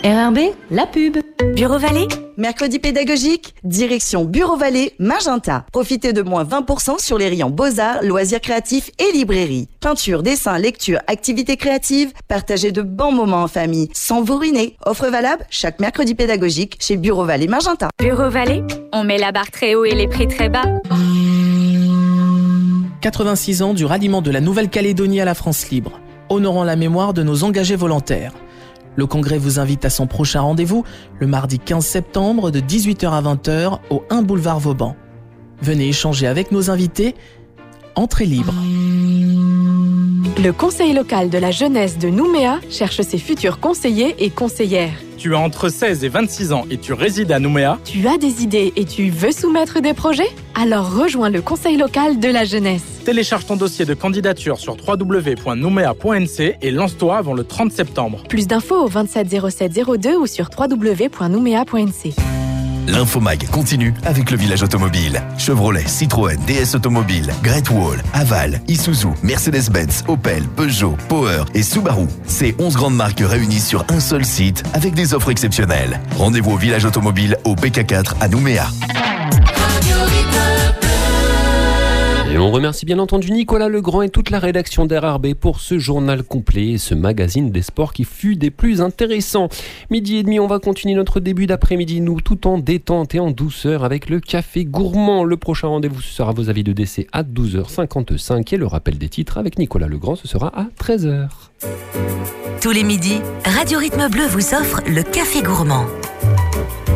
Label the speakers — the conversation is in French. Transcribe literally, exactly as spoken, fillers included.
Speaker 1: R R B, la pub.
Speaker 2: Bureau Vallée.
Speaker 3: Mercredi pédagogique, direction Bureau Vallée, Magenta. Profitez de moins vingt pour cent sur les rayons Beaux-Arts, Loisirs créatifs et librairie. Peinture, dessin, lecture, activités créatives, partagez de bons moments en famille, sans vous ruiner. Offre valable chaque mercredi pédagogique chez Bureau Vallée, Magenta.
Speaker 2: Bureau Vallée, on met la barre très haut et les prix très bas.
Speaker 4: quatre-vingt-six ans du ralliement de la Nouvelle-Calédonie à la France libre, honorant la mémoire de nos engagés volontaires. Le Congrès vous invite à son prochain rendez-vous, le mardi quinze septembre de dix-huit heures à vingt heures au un boulevard Vauban. Venez échanger avec nos invités. Entrée libre.
Speaker 5: Le Conseil local de la jeunesse de Nouméa cherche ses futurs conseillers et conseillères.
Speaker 6: Tu as entre seize et vingt-six ans et tu résides à Nouméa.
Speaker 5: Tu as des idées et tu veux soumettre des projets ? Alors rejoins le Conseil local de la jeunesse.
Speaker 6: Télécharge ton dossier de candidature sur w w w point nouméa point n c et lance-toi avant le trente septembre.
Speaker 5: Plus d'infos au vingt-sept zéro sept zéro deux ou sur w w w point nouméa point n c.
Speaker 7: L'Infomag continue avec le village automobile. Chevrolet, Citroën, D S Automobile, Great Wall, Aval, Isuzu, Mercedes-Benz, Opel, Peugeot, Power et Subaru. Ces onze grandes marques réunies sur un seul site avec des offres exceptionnelles. Rendez-vous au village automobile au P K quatre à Nouméa.
Speaker 8: Et on remercie bien entendu Nicolas Legrand et toute la rédaction d'R R B pour ce journal complet et ce magazine des sports qui fut des plus intéressants. Midi et demi, on va continuer notre début d'après-midi, nous, tout en détente et en douceur avec le café gourmand. Le prochain rendez-vous, ce sera vos avis de décès à douze heures cinquante-cinq et le rappel des titres avec Nicolas Legrand, ce sera à treize heures.
Speaker 2: Tous les midis, Radio Rythme Bleu vous offre le café gourmand.